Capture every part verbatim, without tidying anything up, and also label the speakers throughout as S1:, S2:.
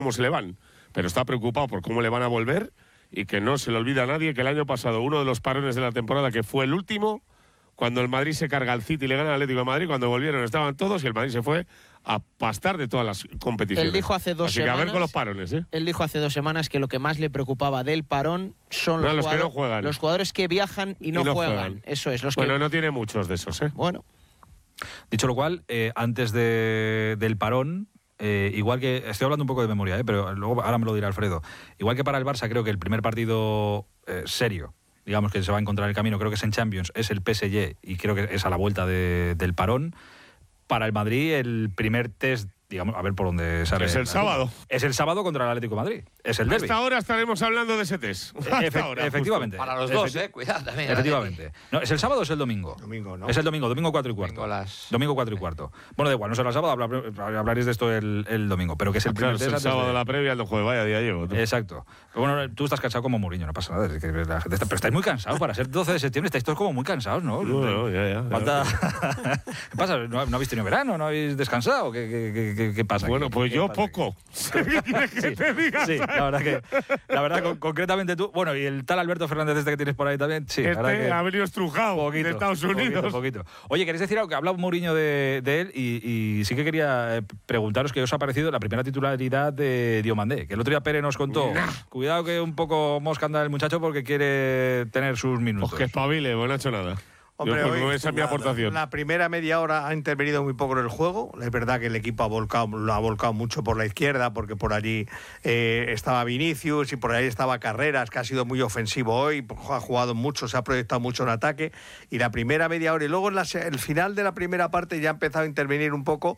S1: cómo se le van, pero está preocupado por cómo le van a volver y que no se le olvida a nadie que el año pasado uno de los parones de la temporada, que fue el último, cuando el Madrid se carga al City y le gana al Atlético de Madrid, cuando volvieron estaban todos y el Madrid se fue a pastar de todas las competiciones.
S2: Él dijo hace dos
S1: Así
S2: semanas,
S1: que a ver con los parones, ¿eh?
S2: Él dijo hace dos semanas que lo que más le preocupaba del parón son
S1: no,
S2: los,
S1: los,
S2: jugadores,
S1: que no juegan.
S2: los jugadores que viajan y no,
S1: y no
S2: juegan.
S1: juegan.
S2: Eso es. Los
S1: bueno,
S2: que...
S1: no tiene muchos de esos, ¿eh?
S2: Bueno.
S3: Dicho lo cual, eh, antes de, del parón, eh, igual que... Estoy hablando un poco de memoria, eh, pero luego ahora me lo dirá Alfredo. Igual que para el Barça, creo que el primer partido eh, serio, digamos, que se va a encontrar el camino, creo que es en Champions, es el P S G y creo que es a la vuelta de, del parón. Para el Madrid, el primer test, digamos, a ver por dónde sale.
S1: Es el sábado.
S3: Es el sábado contra el Atlético de Madrid. Es el derbi.
S1: Hasta ahora estaremos hablando de ese test. Hasta
S3: Efe
S1: ahora,
S3: efectivamente.
S4: Para los dos, eh, cuidado también.
S3: Efectivamente. No, ¿es el sábado o es el domingo?
S5: Domingo, ¿no?
S3: Es el domingo, domingo cuatro y cuarto.
S4: Domingo, las...
S3: domingo cuatro y cuarto. Bueno, da igual, no será el sábado, hablar, hablaréis de esto el, el domingo, pero que es el
S1: Claro,
S3: primer
S1: es
S3: test
S1: el sábado
S3: de...
S1: de la previa, no juegue, vaya día llevo. Tú.
S3: Exacto. Pero bueno, tú estás cansado como Mourinho, no pasa nada. Es que la gente está... Pero estáis muy cansados para ser doce de septiembre, estáis todos como muy cansados, ¿no?
S1: No, no, ya, ya.
S3: Falta... ¿Qué pasa? ¿No, ¿No habéis tenido verano? ¿No habéis descansado? ¿Qué, qué, qué, qué pasa?
S1: Bueno,
S3: ¿Qué,
S1: pues
S3: qué
S1: yo
S3: pasa
S1: poco. ¿Qué quieres que
S3: sí,
S1: te diga?
S3: sí, la verdad que, la verdad, con, concretamente tú, bueno, y el tal Alberto Fernández este que tienes por ahí también, sí,
S1: Este
S3: la verdad que
S1: ha venido estrujado
S3: poquito,
S1: de Estados Unidos.
S3: Poquito, poquito. Oye, ¿queréis decir algo? Que ha hablado Mourinho de, de él y, y sí que quería eh, preguntaros qué os ha parecido la primera titularidad de Diomandé, que el otro día Pérez nos contó. Nah. Cuidado que un poco mosca anda el muchacho porque quiere tener sus minutos.
S1: Pues que espabile, pues no ha hecho nada.
S5: Hombre,
S1: Yo,
S5: hoy,
S1: esa es mi
S5: la,
S1: aportación.
S5: La primera media hora ha intervenido muy poco en el juego. Es verdad que el equipo ha volcado, lo ha volcado mucho por la izquierda, porque por allí eh, estaba Vinicius y por ahí estaba Carreras, que ha sido muy ofensivo hoy, ha jugado mucho, se ha proyectado mucho en ataque. Y la primera media hora, y luego en la, el final de la primera parte ya ha empezado a intervenir un poco,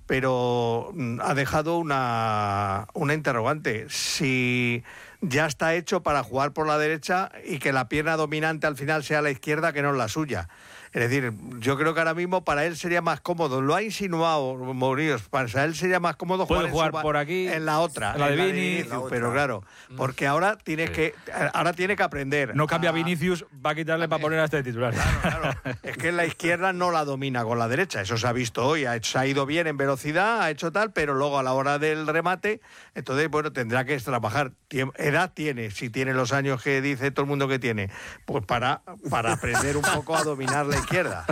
S5: pero ha dejado una, una interrogante. Si ya está hecho para jugar por la derecha y que la pierna dominante al final sea la izquierda, que no es la suya. Es decir, yo creo que ahora mismo para él sería más cómodo, lo ha insinuado Mourinho, para él sería más cómodo
S3: Puede
S5: jugar,
S3: jugar
S5: en,
S3: por aquí,
S5: en la otra,
S3: la de,
S5: en la de
S3: Vini,
S5: Vinicius, pero claro, porque ahora tiene
S3: sí.
S5: que ahora tiene que aprender.
S3: No cambia
S5: a...
S3: Vinicius, va a quitarle para poner a este titular.
S5: Claro, claro. Es que en la izquierda no la domina con la derecha, eso se ha visto hoy, ha, hecho, ha ido bien en velocidad, ha hecho tal, pero luego a la hora del remate, entonces bueno, tendrá que trabajar. Edad tiene, si tiene los años que dice todo el mundo que tiene, pues para, para aprender un poco a dominar la izquierda.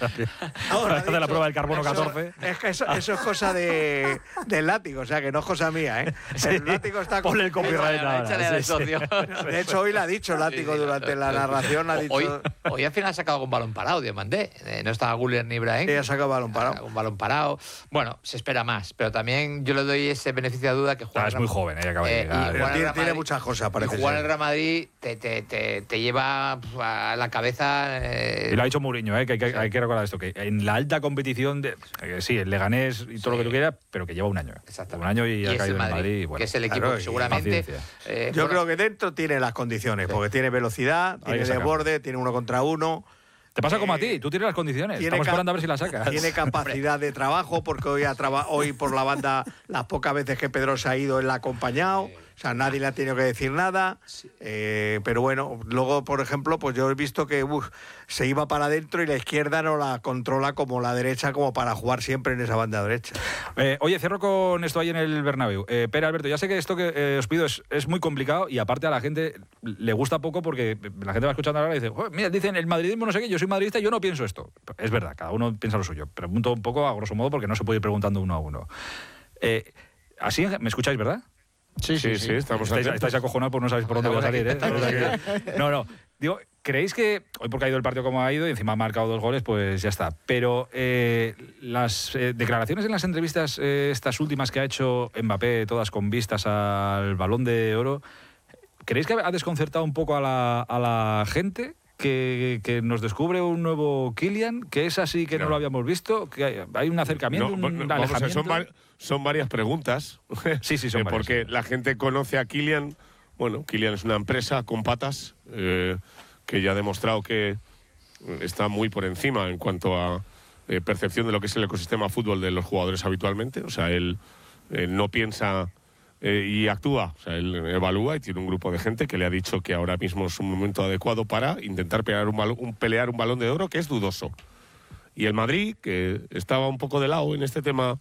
S3: Ahora hacer la prueba del carbono
S5: eso,
S3: catorce.
S5: Es que eso, eso es cosa de, del látigo, o sea que no es cosa mía, ¿eh?
S3: Sí.
S5: El látigo está con...
S3: Ponle el copyright ahora.
S4: Sí, sí.
S5: De hecho, hoy lo ha dicho el látigo sí, sí, durante la narración. Ha dicho...
S4: hoy, hoy al final ha sacado un balón parado, Diomandé. Eh, no estaba Guller ni Ibrahim.
S5: Sí, ha sacado balón parado.
S4: Un balón parado. Bueno, se espera más, pero también yo le doy ese beneficio de duda que juega.
S3: Ah, es muy joven, ella acaba de llegar.
S5: Eh, tiene, tiene muchas cosas, parece.
S4: Y jugar en
S5: ser.
S4: el Real Madrid te, te, te, te lleva a la cabeza. Eh...
S3: Y lo ha dicho Mourinho, ¿eh? que hay, que hay que recordar esto, que en la alta competición, de, eh, sí, el Leganés y todo sí. lo que tú quieras, pero que lleva un año.
S4: Exactamente.
S3: Un año y, y ha caído en
S4: Madrid,
S3: Madrid. Y bueno,
S4: que es el equipo
S5: claro,
S4: que seguramente...
S5: Eh, Yo bueno, creo que dentro tiene las condiciones, sí. porque tiene velocidad, tiene desborde, tiene uno contra uno.
S3: Te pasa eh, como a ti, tú tienes las condiciones. Estamos esperando a ver si las sacas.
S5: Tiene capacidad de trabajo, porque hoy, ha traba hoy por la banda, las pocas veces que Pedro se ha ido, él la ha acompañado. O sea, nadie le ha tenido que decir nada, eh, pero bueno, luego, por ejemplo, pues yo he visto que uf, se iba para adentro y la izquierda no la controla como la derecha, como para jugar siempre en esa banda derecha.
S3: Eh, oye, cierro con esto ahí en el Bernabéu. Eh, Pere, Alberto, ya sé que esto que eh, os pido es, es muy complicado y aparte a la gente le gusta poco porque la gente va escuchando ahora y dice, mira, dicen el madridismo no sé qué, yo soy madridista y yo no pienso esto. Es verdad, cada uno piensa lo suyo. Pregunto un poco a grosso modo porque no se puede ir preguntando uno a uno. Eh, así, ¿me escucháis, verdad?
S1: Sí, sí, sí, sí, estamos
S3: estáis, estáis acojonados por no sabéis por dónde voy a salir, ¿eh? No, no. Digo, ¿creéis que hoy porque ha ido el partido como ha ido y encima ha marcado dos goles, pues ya está? Pero eh, las eh, declaraciones en las entrevistas, eh, estas últimas que ha hecho Mbappé, todas con vistas al Balón de Oro, ¿creéis que ha desconcertado un poco a la, a la gente? Que, que nos descubre un nuevo Kylian, que es así que no, no lo habíamos visto, que hay, hay un acercamiento, no, un
S1: vamos
S3: alejamiento.
S1: A, son, var, son varias preguntas.
S3: Sí, sí, son
S1: eh,
S3: varias.
S1: Porque la gente conoce a Kylian. Bueno, Kylian es una empresa con patas eh, que ya ha demostrado que está muy por encima en cuanto a eh, percepción de lo que es el ecosistema fútbol de los jugadores habitualmente. O sea, él, él no piensa... Eh, y actúa, o sea, él evalúa y tiene un grupo de gente que le ha dicho que ahora mismo es un momento adecuado para intentar pelear un, balón, un, pelear un balón de oro que es dudoso. Y el Madrid, que estaba un poco de lado en este tema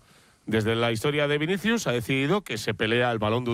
S1: desde la historia de Vinicius, ha decidido que se pelea el Balón de